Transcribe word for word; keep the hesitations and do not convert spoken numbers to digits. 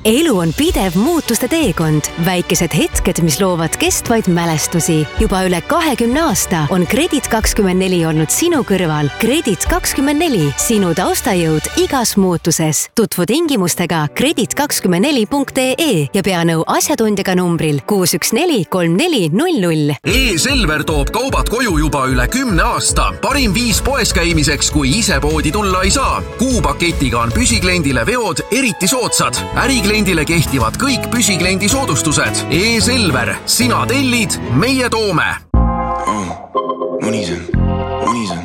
elu on pidev muutuste teekond. Väikesed hetked, mis loovad kestvaid mälestusi. Juba üle kahekümne aasta on Kredit kakskümmend neli olnud sinu kõrval. Kredit kakskümmend neli, sinu taustajõud igas muutuses. Tutvu tingimustega kredit kakskümmend neli punkt ee ja pea nõu asjatundjaga numbril kuus üks neli kolm neli null null. E-Selver toob kaubad koju juba üle kümne aasta. Parim viis poes käimiseks, kui ise poodi tulla ei saa. Kuupaketiga on püsikliendile veod eriti soodsad. Ärikliendile kehtivad kõik püsikliendi soodustused. E-Selver, sina tellid, meie toome. Oh, monisen, monisen.